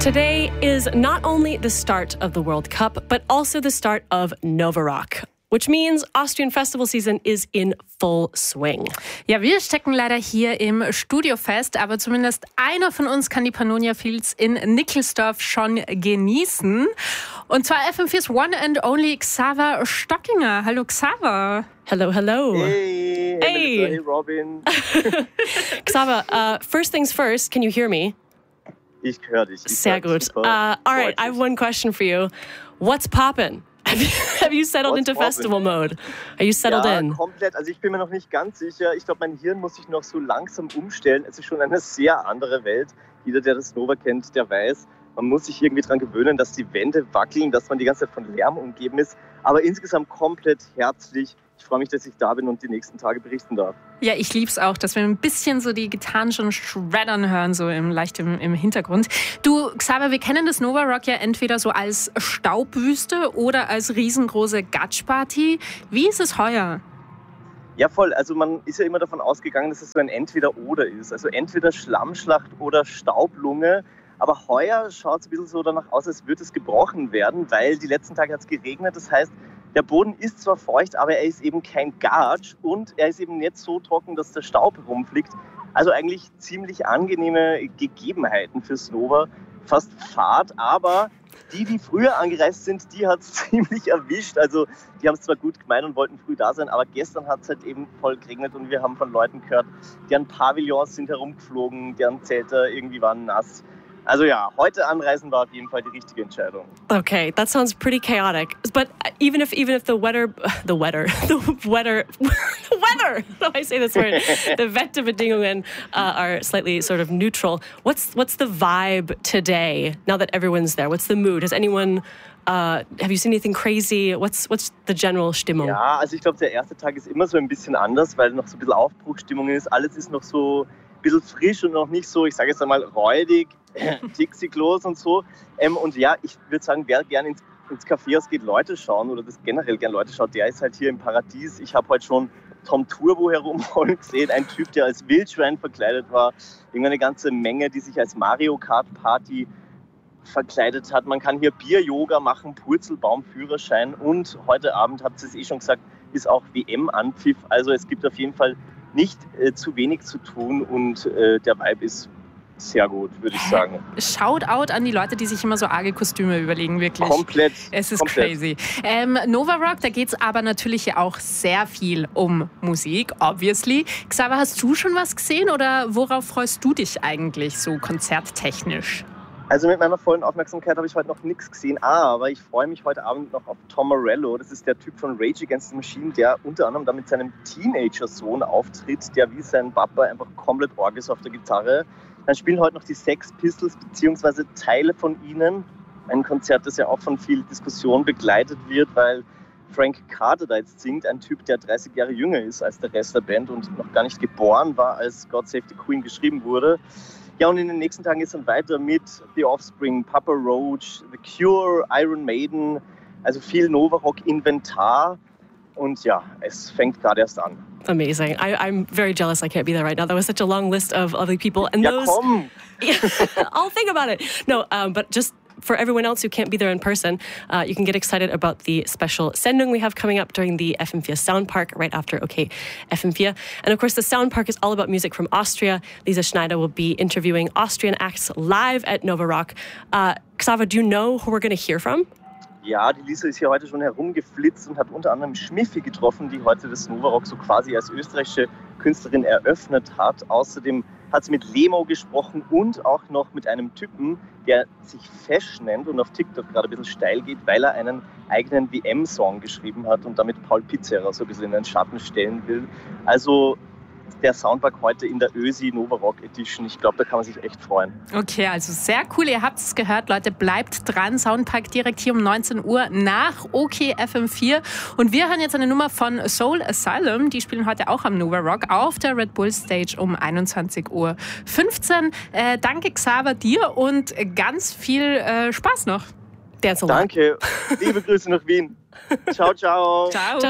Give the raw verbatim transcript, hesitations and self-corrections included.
Today is not only the start of the World Cup, but also the start of Nova Rock, which means Austrian festival season is in full swing. Ja, wir stecken leider hier im Studio fest, aber zumindest einer von uns kann die Pannonia Fields in Nickelsdorf schon genießen. Und zwar F M vier's One and Only Xaver Stockinger. Hallo Xaver. Hello, hello. Hey, hey, Hey. Melissa, hey Robin. Xaver, uh, first things first, can you hear me? Ich höre dich. Ich Sehr hör dich gut. super. Uh, all right, Freut I have mich. one question for you. What's poppin'? Have you, have you settled What's into poppin'? festival mode? Are you settled ja, in? komplett. Also ich bin mir noch nicht ganz sicher. Ich glaube, mein Hirn muss sich noch so langsam umstellen. Es ist schon eine sehr andere Welt. Jeder, der das Nova kennt, der weiß, man muss sich irgendwie daran gewöhnen, dass die Wände wackeln, dass man die ganze Zeit von Lärm umgeben ist. Aber insgesamt komplett herzlich. Ich freue mich, dass ich da bin und die nächsten Tage berichten darf. Ja, ich lieb's auch, dass wir ein bisschen so die Gitarren schon shreddern hören, so im, leicht im, im Hintergrund. Du, Xaver, wir kennen das Nova Rock ja entweder so als Staubwüste oder als riesengroße Gatschparty. Wie ist es heuer? Ja, voll. Also man ist ja immer davon ausgegangen, dass es so ein Entweder-Oder ist. Also entweder Schlammschlacht oder Staublunge. Aber heuer schaut es ein bisschen so danach aus, als würde es gebrochen werden, weil die letzten Tage hat es geregnet. Das heißt, der Boden ist zwar feucht, aber er ist eben kein Gatsch und er ist eben nicht so trocken, dass der Staub herumfliegt. Also eigentlich ziemlich angenehme Gegebenheiten fürs Nova. Fast Fahrt, aber die, die früher angereist sind, die hat es ziemlich erwischt. Also die haben es zwar gut gemeint und wollten früh da sein, aber gestern hat es halt eben voll geregnet und wir haben von Leuten gehört, deren Pavillons sind herumgeflogen, deren Zelte irgendwie waren nass. Also ja, heute anreisen war auf jeden Fall die richtige Entscheidung. Okay, that sounds pretty chaotic. But even if even if the weather, the weather, the weather, the weather, how do I say this word? The Wetterbedingungen uh, are slightly sort of neutral. What's what's the vibe today? Now that everyone's there, what's the mood? Has anyone? Uh, have you seen anything crazy? What's what's the general Stimmung? Ja, also ich glaube, der erste Tag ist immer so ein bisschen anders, weil noch so ein bisschen Aufbruchstimmung ist. Alles ist noch so ein bisschen frisch und noch nicht so, ich sage jetzt einmal, räudig, Dixie-Klos und so. Ähm, und ja, ich würde sagen, wer gerne ins, ins Café geht, Leute schauen oder das generell gerne Leute schaut, der ist halt hier im Paradies. Ich habe heute schon Tom Turbo herumrollen gesehen, ein Typ, der als Wildschwein verkleidet war. Irgendeine ganze Menge, die sich als Mario Kart Party verkleidet hat. Man kann hier Bier-Yoga machen, Purzelbaum-Führerschein und heute Abend, habt ihr es eh schon gesagt, ist auch W M-Anpfiff. Also es gibt auf jeden Fall nicht äh, zu wenig zu tun und äh, der Vibe ist sehr gut, würde ich sagen. Shoutout an die Leute, die sich immer so arge Kostüme überlegen, wirklich. Komplett. Es ist komplett. crazy. Ähm, Nova Rock, da geht es aber natürlich ja auch sehr viel um Musik, obviously. Xaver, hast du schon was gesehen oder worauf freust du dich eigentlich so konzerttechnisch? Also mit meiner vollen Aufmerksamkeit habe ich heute noch nichts gesehen, aber ich freue mich heute Abend noch auf Tom Morello. Das ist der Typ von Rage Against the Machine, der unter anderem da mit seinem Teenager-Sohn auftritt, der wie sein Papa einfach komplett org ist auf der Gitarre. Dann spielen heute noch die Sex Pistols beziehungsweise Teile von ihnen. Ein Konzert, das ja auch von viel Diskussion begleitet wird, weil Frank Carter da jetzt singt, ein Typ, der dreißig Jahre jünger ist als der Rest der Band und noch gar nicht geboren war, als God Save the Queen geschrieben wurde. Ja, und in den nächsten Tagen geht es dann weiter mit The Offspring, Papa Roach, The Cure, Iron Maiden, also viel Nova Rock Inventar. Und ja, es fängt gerade erst an. Amazing. I, I'm very jealous I can't be there right now. That was such a long list of other people. And Ja, those, komm! Yeah, I'll think about it. No, um, but just for everyone else who can't be there in person, uh, you can get excited about the special Sendung we have coming up during the F M vier Sound Park right after OK F M vier. And of course, the Sound Park is all about music from Austria. Lisa Schneider will be interviewing Austrian acts live at Nova Rock. Uh, Xaver, do you know who we're going to hear from? Ja, die Lisa ist hier heute schon herumgeflitzt und hat unter anderem Schmiffi getroffen, die heute das Nova Rock so quasi als österreichische Künstlerin eröffnet hat. Außerdem hat sie mit Lemo gesprochen und auch noch mit einem Typen, der sich Fesch nennt und auf TikTok gerade ein bisschen steil geht, weil er einen eigenen W M-Song geschrieben hat und damit Paul Pizzerra so ein bisschen in den Schatten stellen will. Also der Soundpark heute in der Ösi Nova Rock Edition. Ich glaube, da kann man sich echt freuen. Okay, also sehr cool. Ihr habt es gehört, Leute. Bleibt dran. Soundpark direkt hier um neunzehn Uhr nach OK F M vier. Und wir hören jetzt eine Nummer von Soul Asylum. Die spielen heute auch am Nova Rock auf der Red Bull Stage um einundzwanzig Uhr fünfzehn. Äh, danke, Xaver, dir und ganz viel äh, Spaß noch. Dance a lot. Danke. Liebe Grüße nach Wien. Ciao, ciao. Ciao.